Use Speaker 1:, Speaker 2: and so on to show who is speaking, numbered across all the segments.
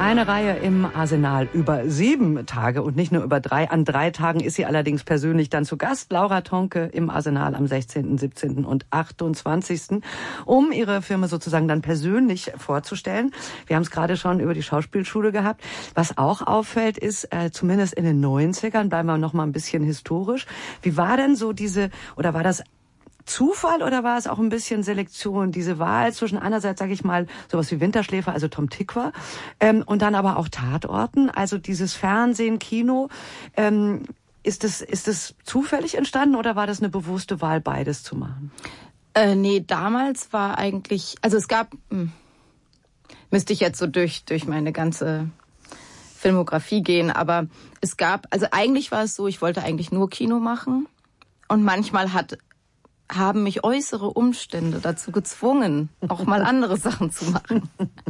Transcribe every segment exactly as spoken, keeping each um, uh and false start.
Speaker 1: Eine Reihe im Arsenal über sieben Tage und nicht nur über drei. An drei Tagen ist sie allerdings persönlich dann zu Gast. Laura Tonke im Arsenal am sechzehnten, siebzehnten und achtundzwanzigsten um ihre Filme sozusagen dann persönlich vorzustellen. Wir haben es gerade schon über die Schauspielschule gehabt. Was auch auffällt ist, äh, zumindest in den neunzigern, bleiben wir noch mal ein bisschen historisch. Wie war denn so diese, oder war das Zufall oder war es auch ein bisschen Selektion, diese Wahl zwischen einerseits, sage ich mal, sowas wie Winterschläfer, also Tom Tykwer, ähm, und dann aber auch Tatorten, also dieses Fernsehen, Kino, ähm, ist es ist es zufällig entstanden oder war das eine bewusste Wahl, beides zu machen?
Speaker 2: Äh, nee, damals war eigentlich, also es gab, hm, müsste ich jetzt so durch durch meine ganze Filmografie gehen, aber es gab, also eigentlich war es so, ich wollte eigentlich nur Kino machen und manchmal hat haben mich äußere Umstände dazu gezwungen, auch mal andere Sachen zu machen.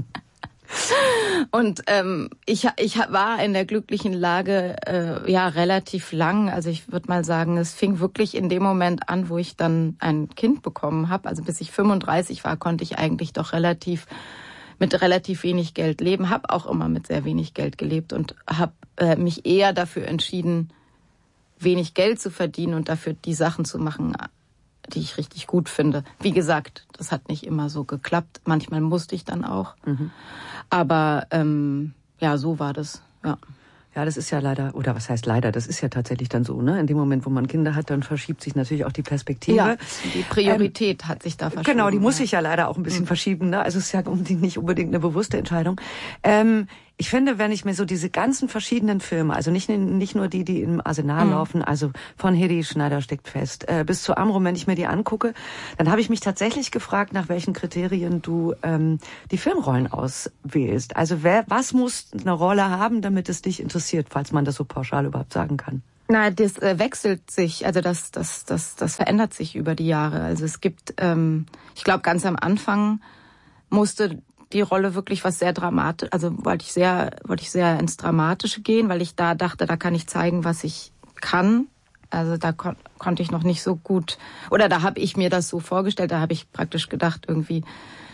Speaker 2: Und ähm, ich ich war in der glücklichen Lage äh, ja relativ lang. Also ich würde mal sagen, es fing wirklich in dem Moment an, wo ich dann ein Kind bekommen habe. Also bis ich fünfunddreißig war, konnte ich eigentlich doch relativ mit relativ wenig Geld leben. Habe auch immer mit sehr wenig Geld gelebt und habe äh, mich eher dafür entschieden, wenig Geld zu verdienen und dafür die Sachen zu machen, die ich richtig gut finde. Wie gesagt, das hat nicht immer so geklappt. Manchmal musste ich dann auch. Mhm. Aber ähm, ja, so war das. Ja.
Speaker 1: Ja, das ist ja leider, oder was heißt leider, das ist ja tatsächlich dann so, ne? In dem Moment, wo man Kinder hat, dann verschiebt sich natürlich auch die Perspektive.
Speaker 2: Ja, die Priorität ähm, hat sich da verschoben.
Speaker 1: Genau, die muss
Speaker 2: ja.
Speaker 1: sich ja leider auch ein bisschen mhm. verschieben, ne? Also es ist ja nicht unbedingt eine bewusste Entscheidung. Ähm, ich finde, wenn ich mir so diese ganzen verschiedenen Filme, also nicht nicht nur die, die im Arsenal mhm. laufen, also von Hedi Schneider steckt fest, äh, bis zu Amrum, wenn ich mir die angucke, dann habe ich mich tatsächlich gefragt, nach welchen Kriterien du ähm, die Filmrollen auswählst. Also wer, was muss eine Rolle haben, damit es dich interessiert, falls man das so pauschal überhaupt sagen kann?
Speaker 2: Na, das äh, wechselt sich, also das, das, das, das verändert sich über die Jahre. Also es gibt, ähm, ich glaube, ganz am Anfang musste die Rolle wirklich was sehr dramatisch, also wollte ich sehr, wollte ich sehr ins Dramatische gehen, weil ich da dachte, da kann ich zeigen, was ich kann. Also da kon- konnte ich noch nicht so gut, oder da habe ich mir das so vorgestellt, da habe ich praktisch gedacht, irgendwie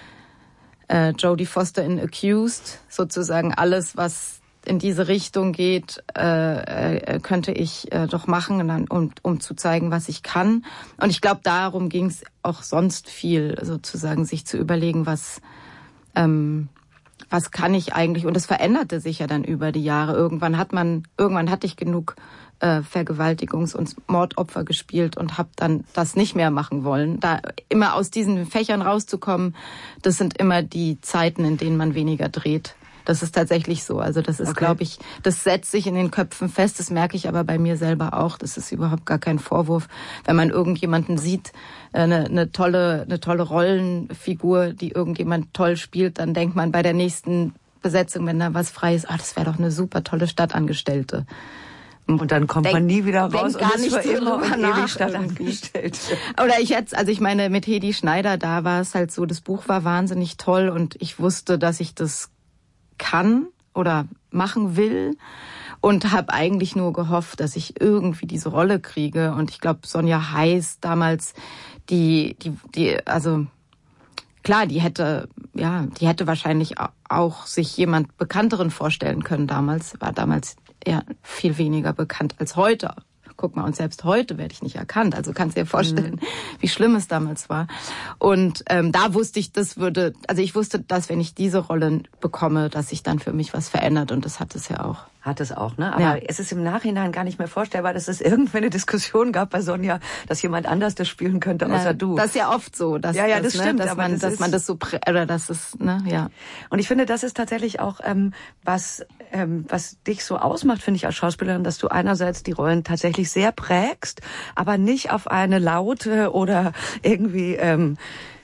Speaker 2: äh, Jodie Foster in Accused, sozusagen alles, was in diese Richtung geht, äh, äh, könnte ich äh, doch machen, und dann, um, um zu zeigen, was ich kann. Und ich glaube, darum ging es auch sonst viel, sozusagen sich zu überlegen, was ähm, was kann ich eigentlich? Und es veränderte sich ja dann über die Jahre. Irgendwann hat man, irgendwann hatte ich genug äh, Vergewaltigungs- und Mordopfer gespielt und habe dann das nicht mehr machen wollen. Da immer aus diesen Fächern rauszukommen, das sind immer die Zeiten, in denen man weniger dreht. Das ist tatsächlich so. Also das ist, okay. glaube ich, das setzt sich in den Köpfen fest. Das merke ich aber bei mir selber auch. Das ist überhaupt gar kein Vorwurf. Wenn man irgendjemanden sieht, eine, eine tolle, eine tolle Rollenfigur, die irgendjemand toll spielt, dann denkt man bei der nächsten Besetzung, wenn da was frei ist, ah, das wäre doch eine super tolle Stadtangestellte.
Speaker 1: Und dann kommt denk, man nie wieder raus
Speaker 2: und ist für immer
Speaker 1: und ewig Stadtangestellte.
Speaker 2: Oder ich jetzt, also ich meine, mit Hedi Schneider, da war es halt so, das Buch war wahnsinnig toll und ich wusste, dass ich das kann oder machen will und habe eigentlich nur gehofft, dass ich irgendwie diese Rolle kriege. Und ich glaube, Sonja Heiß damals, die, die, die, also klar, die hätte, ja, die hätte wahrscheinlich auch sich jemand Bekannteren vorstellen können damals. War damals eher viel weniger bekannt als heute. Guck mal, und selbst heute werde ich nicht erkannt. Also kannst du dir vorstellen, mhm. wie schlimm es damals war. Und ähm, da wusste ich, das würde, also ich wusste, dass wenn ich diese Rolle bekomme, dass sich dann für mich was verändert. Und das hat es ja auch.
Speaker 1: Hat es auch, ne? Aber
Speaker 2: ja.
Speaker 1: es ist im Nachhinein gar nicht mehr vorstellbar, dass es irgendwann eine Diskussion gab bei Sonja, dass jemand anders das spielen könnte, außer
Speaker 2: ja,
Speaker 1: du.
Speaker 2: Das ist ja oft so, dass,
Speaker 1: ja, ja, das,
Speaker 2: das,
Speaker 1: stimmt,
Speaker 2: ne, dass
Speaker 1: aber
Speaker 2: man,
Speaker 1: das
Speaker 2: dass
Speaker 1: ist,
Speaker 2: man das so, prä- oder dass es, ne, ja.
Speaker 1: Und ich finde, das ist tatsächlich auch ähm, was, ähm, was dich so ausmacht, finde ich als Schauspielerin, dass du einerseits die Rollen tatsächlich sehr prägst, aber nicht auf eine laute oder irgendwie ähm,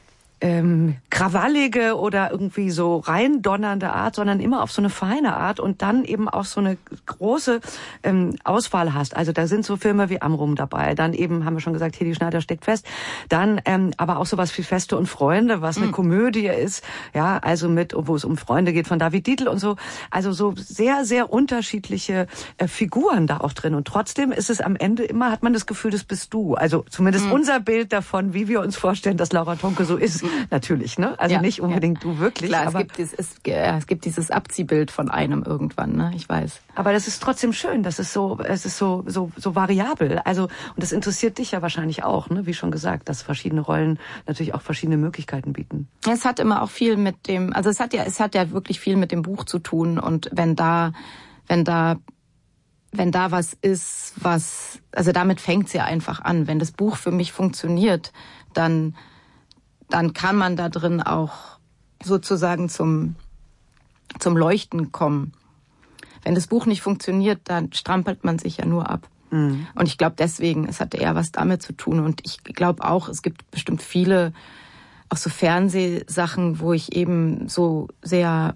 Speaker 1: ähm, krawallige oder irgendwie so reindonnernde Art, sondern immer auf so eine feine Art und dann eben auch so eine große ähm, Auswahl hast. Also da sind so Filme wie Amrum dabei, dann eben, haben wir schon gesagt, Hedi Schneider steckt fest, dann ähm, aber auch sowas wie Feste und Freunde, was eine mhm. Komödie ist, ja, also mit, wo es um Freunde geht von David Dietl und so, also so sehr, sehr unterschiedliche äh, Figuren da auch drin und trotzdem ist es am Ende immer, hat man das Gefühl, das bist du, also zumindest mhm. unser Bild davon, wie wir uns vorstellen, dass Laura Tonke so ist, Natürlich, ne? Also
Speaker 2: ja,
Speaker 1: nicht unbedingt
Speaker 2: ja.
Speaker 1: du wirklich.
Speaker 2: Klar,
Speaker 1: aber
Speaker 2: es gibt, dieses, es, ja, es gibt dieses Abziehbild von einem irgendwann, ne? Ich weiß.
Speaker 1: Aber das ist trotzdem schön, das ist so, es ist so, so, so variabel. Also, und das interessiert dich ja wahrscheinlich auch, ne? Wie schon gesagt, dass verschiedene Rollen natürlich auch verschiedene Möglichkeiten bieten.
Speaker 2: Es hat immer auch viel mit dem, also es hat ja, es hat ja wirklich viel mit dem Buch zu tun und wenn da, wenn da Wenn da was ist, was, also damit fängt's ja einfach an. Wenn das Buch für mich funktioniert, dann, dann kann man da drin auch sozusagen zum, zum Leuchten kommen. Wenn das Buch nicht funktioniert, dann strampelt man sich ja nur ab. Mhm. Und ich glaube deswegen, es hatte eher was damit zu tun. Und ich glaube auch, es gibt bestimmt viele, auch so Fernsehsachen, wo ich eben so sehr,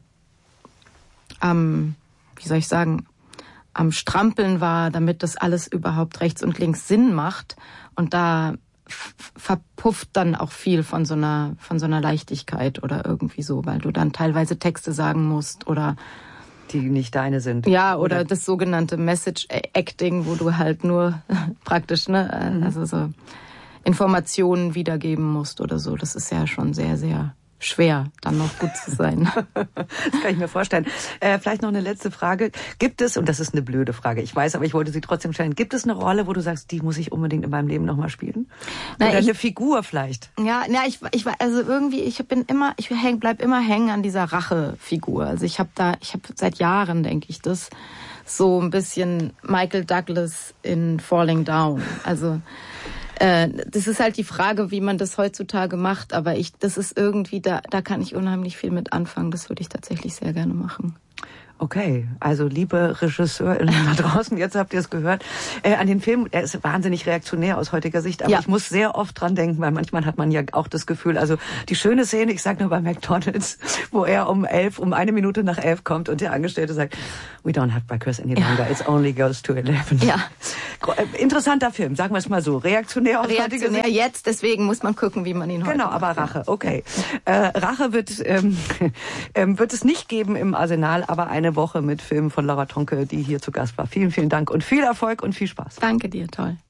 Speaker 2: ähm, wie soll ich sagen, am Strampeln war, damit das alles überhaupt rechts und links Sinn macht. Und da verpufft dann auch viel von so einer, von so einer Leichtigkeit oder irgendwie so, weil du dann teilweise Texte sagen musst oder
Speaker 1: die nicht deine sind.
Speaker 2: Ja, oder, oder das sogenannte Message Acting, wo du halt nur praktisch, ne, mhm. also so Informationen wiedergeben musst oder so. Das ist ja schon sehr, sehr schwer, dann noch gut zu sein.
Speaker 1: Das kann ich mir vorstellen. Äh, vielleicht noch eine letzte Frage. Gibt es, und das ist eine blöde Frage, ich weiß, aber ich wollte sie trotzdem stellen, gibt es eine Rolle, wo du sagst, die muss ich unbedingt in meinem Leben nochmal spielen?
Speaker 2: Na,
Speaker 1: Oder
Speaker 2: ich,
Speaker 1: eine Figur vielleicht?
Speaker 2: Ja, na, ich, ich also irgendwie, ich bin immer, ich häng, bleib immer hängen an dieser Rachefigur. Also ich habe da, ich habe seit Jahren, denke ich, das so ein bisschen Michael Douglas in Falling Down. Also das ist halt die Frage, wie man das heutzutage macht, aber ich, das ist irgendwie, da, da kann ich unheimlich viel mit anfangen. Das würde ich tatsächlich sehr gerne machen.
Speaker 1: Okay, also liebe RegisseurInnen da draußen, jetzt habt ihr es gehört, äh, an den Film, er ist wahnsinnig reaktionär aus heutiger Sicht, aber ja. ich muss sehr oft dran denken, weil manchmal hat man ja auch das Gefühl, also die schöne Szene, ich sag nur bei McDonald's, wo er um elf, um eine Minute nach elf kommt und der Angestellte sagt, we don't have breakfast any longer, ja. it only goes to eleven.
Speaker 2: Ja.
Speaker 1: Interessanter Film, sagen wir es mal so, reaktionär aus
Speaker 2: reaktionär
Speaker 1: heutiger Sicht.
Speaker 2: Jetzt, deswegen muss man gucken, wie man ihn heute
Speaker 1: Genau,
Speaker 2: macht.
Speaker 1: aber Rache, okay. Äh, Rache wird, ähm, ähm, wird es nicht geben im Arsenal, aber eine Woche mit Filmen von Laura Tonke, die hier zu Gast war. Vielen, vielen Dank und viel Erfolg und viel Spaß.
Speaker 2: Danke dir, toll.